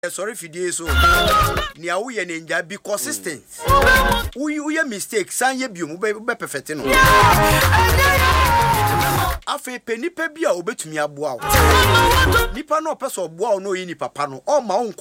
sorry fidie so nia wo ye nja be consistent wo ye mistake san ye biom be perfect no afi pe nipa bi a obetumi aboa wo nipa no opeso boa wo no yi ni papa no o ma wo